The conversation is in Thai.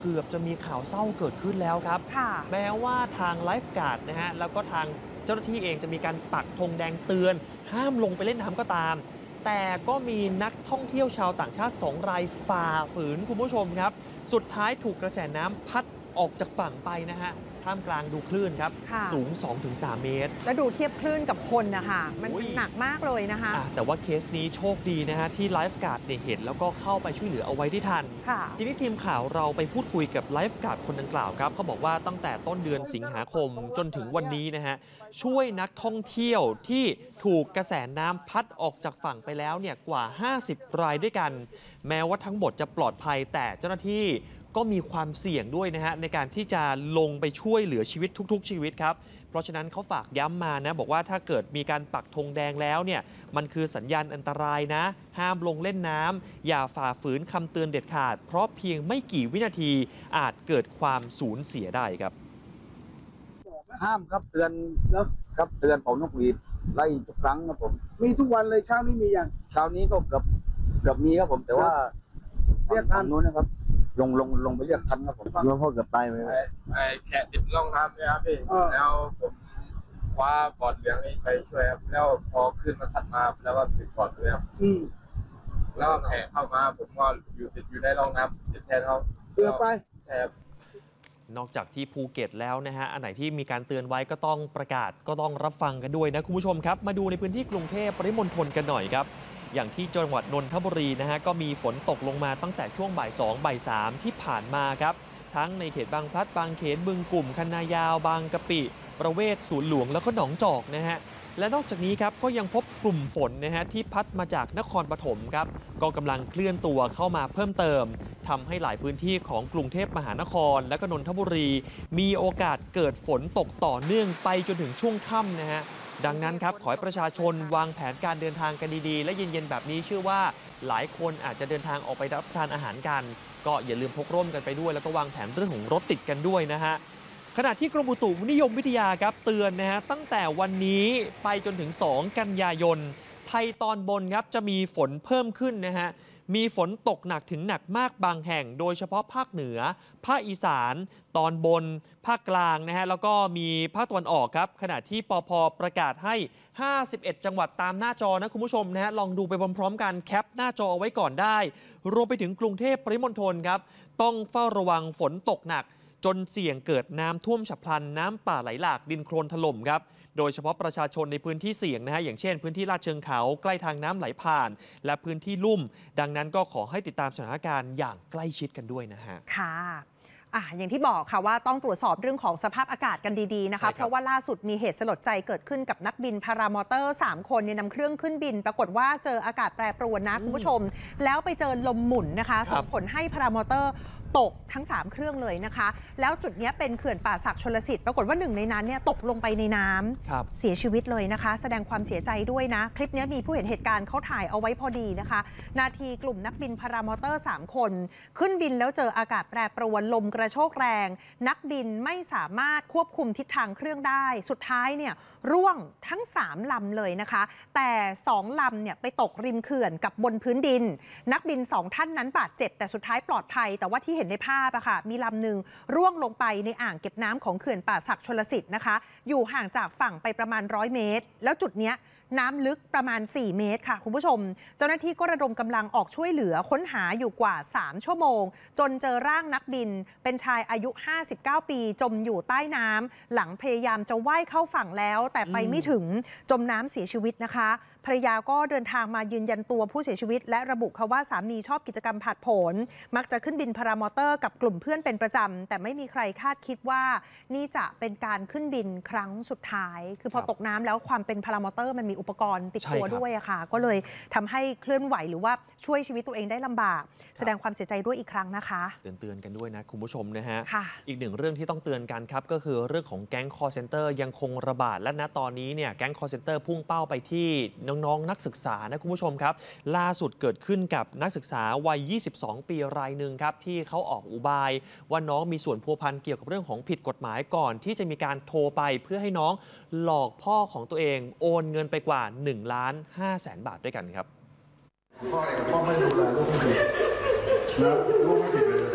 เกือบจะมีข่าวเศร้าเกิดขึ้นแล้วครับแม้ว่าทางไลฟ์การ์ดนะฮะแล้วก็ทางเจ้าหน้าที่เองจะมีการปักธงแดงเตือนห้ามลงไปเล่นน้ำก็ตามแต่ก็มีนักท่องเที่ยวชาวต่างชาติ2 รายฝ่าฝืนคุณผู้ชมครับสุดท้ายถูกกระแสน้ำพัดออกจากฝั่งไปนะฮะท่ามกลางดูคลื่นครับสูง 2-3 เมตรแล้วดูเทียบคลื่นกับคนนะคะมันหนักมากเลยนะคะแต่ว่าเคสนี้โชคดีนะฮะที่ไลฟ์การ์ดเห็นแล้วก็เข้าไปช่วยเหลือเอาไว้ได้ทันทีนี้ทีมข่าวเราไปพูดคุยกับไลฟ์การ์ดคนดังกล่าวครับเขาบอกว่าตั้งแต่ต้นเดือนสิงหาคมจนถึงวันนี้นะฮะช่วยนักท่องเที่ยวที่ถูกกระแสน้ำพัดออกจากฝั่งไปแล้วเนี่ยกว่า50 รายด้วยกันแม้ว่าทั้งหมดจะปลอดภัยแต่เจ้าหน้าที่ก็มีความเสี่ยงด้วยนะฮะในการที่จะลงไปช่วยเหลือชีวิตทุกๆชีวิตครับเพราะฉะนั้นเขาฝากย้ำมานะบอกว่าถ้าเกิดมีการปักธงแดงแล้วเนี่ยมันคือสัญญาณอันตรายนะห้ามลงเล่นน้ำอย่าฝ่าฝืนคำเตือนเด็ดขาดเพราะเพียงไม่กี่วินาทีอาจเกิดความสูญเสียได้ครับห้ามครับเตือนครับเตือนผมนกหวีดไล่ทุกครั้งครับผมมีทุกวันเลยเช้านี้มีอย่างเช้านี้ก็เกือบมีครับผมแต่ว่าเรียกทันนู้นนะครับลงไปเรียกทันครับผมเมื่อพ่อเกือบตายไหมแขกติดล่องน้ำเนี่ยครับพี่แล้วผมคว้าบอดเหลืองนี้ไปช่วยครับแล้วพอขึ้นมาถัดมาแล้วก็ติดบอดเลยครับแล้วแขกเข้ามาผมก็ติดอยู่ในร่องน้ำติดแทนเขาเตือนไปแทนนอกจากที่ภูเก็ตแล้วนะฮะอันไหนที่มีการเตือนไว้ก็ต้องประกาศก็ต้องรับฟังกันด้วยนะคุณผู้ชมครับมาดูในพื้นที่กรุงเทพปริมณฑลกันหน่อยครับอย่างที่จังหวัดนนทบุรีนะฮะก็มีฝนตกลงมาตั้งแต่ช่วงบ่าย 2 บ่าย 3ที่ผ่านมาครับทั้งในเขตบางพลัดบางเขนบึงกลุ่มคันนายาวบางกะปิประเวศศูนย์หลวงแล้วก็หนองจอกนะฮะและนอกจากนี้ครับก็ยังพบกลุ่มฝนนะฮะที่พัดมาจากนครปฐมครับก็กำลังเคลื่อนตัวเข้ามาเพิ่มเติมทำให้หลายพื้นที่ของกรุงเทพมหานครและก็นนทบุรีมีโอกาสเกิดฝนตกต่อเนื่องไปจนถึงช่วงค่ำนะฮะดังนั้นครับขอให้ประชาชนวางแผนการเดินทางกันดีๆและเย็นๆแบบนี้เชื่อว่าหลายคนอาจจะเดินทางออกไปรับประทานอาหารกันก็อย่าลืมพกร่มกันไปด้วยแล้วก็วางแผนเรื่องของรถติดกันด้วยนะฮะขณะที่กรมอุตุนิยมวิทยาครับเตือนนะฮะตั้งแต่วันนี้ไปจนถึง2 กันยายนไทยตอนบนครับจะมีฝนเพิ่มขึ้นนะฮะมีฝนตกหนักถึงหนักมากบางแห่งโดยเฉพาะภาคเหนือภาคอีสานตอนบนภาคกลางนะฮะแล้วก็มีภาคตะวันออกครับขณะที่ปภ.ประกาศให้51 จังหวัดตามหน้าจอนะคุณผู้ชมนะฮะลองดูไปพร้อมๆกันแคปหน้าจอเอาไว้ก่อนได้รวมไปถึงกรุงเทพปริมณฑลครับต้องเฝ้าระวังฝนตกหนักจนเสี่ยงเกิดน้ำท่วมฉับพลันน้ำป่าไหลหลากดินโคลนถล่มครับโดยเฉพาะประชาชนในพื้นที่เสี่ยงนะฮะอย่างเช่นพื้นที่ลาดเชิงเขาใกล้ทางน้ำไหลผ่านและพื้นที่ลุ่มดังนั้นก็ขอให้ติดตามสถานการณ์อย่างใกล้ชิดกันด้วยนะฮะค่ะอย่างที่บอกค่ะว่าต้องตรวจสอบเรื่องของสภาพอากาศกันดีๆนะคะเพราะว่าล่าสุดมีเหตุสลดใจเกิดขึ้นกับนักบินพารามอเตอร์3 คนนำเครื่องขึ้นบินปรากฏว่าเจออากาศแปรปรวนนะคุณผู้ชมแล้วไปเจอลมหมุนนะคะส่งผลให้พารามอเตอร์ตกทั้ง3 เครื่องเลยนะคะแล้วจุดนี้เป็นเขื่อนป่าสักชลสิทธิ์ปรากฏว่า1 ในนั้นเนี่ยตกลงไปในน้ำเสียชีวิตเลยนะคะแสดงความเสียใจด้วยนะคลิปนี้มีผู้เห็นเหตุการณ์เขาถ่ายเอาไว้พอดีนะคะนาทีกลุ่มนักบินพารามอเตอร์3 คนขึ้นบินแล้วเจออากาศแปรปรวนลมกระโชกแรงนักบินไม่สามารถควบคุมทิศทางเครื่องได้สุดท้ายเนี่ยร่วงทั้ง3 ลำเลยนะคะแต่2 ลำเนี่ยไปตกริมเขื่อนกับบนพื้นดินนักบิน2 ท่านนั้นบาดเจ็บแต่สุดท้ายปลอดภัยแต่ว่าที่เห็นในภาพอะค่ะมีลำหนึ่งร่วงลงไปในอ่างเก็บน้ำของเขื่อนป่าสักชลสิทธิ์นะคะอยู่ห่างจากฝั่งไปประมาณ100 เมตรแล้วจุดเนี้ยน้ำลึกประมาณ4 เมตรค่ะคุณผู้ชมเจ้าหน้าที่ก็ระดมกำลังออกช่วยเหลือค้นหาอยู่กว่า3 ชั่วโมงจนเจอร่างนักบินเป็นชายอายุ59 ปีจมอยู่ใต้น้ำหลังพยายามจะว่ายเข้าฝั่งแล้วแต่ไปไม่ถึงจมน้ำเสียชีวิตนะคะภรรยาก็เดินทางมายืนยันตัวผู้เสียชีวิตและระบุค่ะว่าสามีชอบกิจกรรมผาดโผนมักจะขึ้นบินพารามอเตอร์กับกลุ่มเพื่อนเป็นประจำแต่ไม่มีใครคาดคิดว่านี่จะเป็นการขึ้นบินครั้งสุดท้ายคือพอตกน้ำแล้วความเป็นพารามอเตอร์มันมีอุปกรณ์ติดตัวด้วยอะค่ะก็เลยทำให้เคลื่อนไหวหรือว่าช่วยชีวิตตัวเองได้ลำบากแสดงความเสียใจด้วยอีกครั้งนะคะเตือนกันด้วยนะคุณผู้ชมนะฮะอีกหนึ่งเรื่องที่ต้องเตือนกันครับก็คือเรื่องของแก๊ง call center ยังคงระบาดและณตอนนี้เนี่ยแก๊ง call center พุ่งเป้าไปที่น้องๆนักศึกษานะคุณผู้ชมครับล่าสุดเกิดขึ้นกับนักศึกษาวัย 22 ปีรายหนึ่งครับที่เขาออกอุบายว่าน้องมีส่วนพัวพันเกี่ยวกับเรื่องของผิดกฎหมายก่อนที่จะมีการโทรไปเพื่อให้น้องหลอกพ่อของตัวเองโอนเงินไปกว่า 1,500,000 บาทด้วยกันครับพ่อไม่ดูแลลูกไม่ดีนะลูกไม่ผิดเลย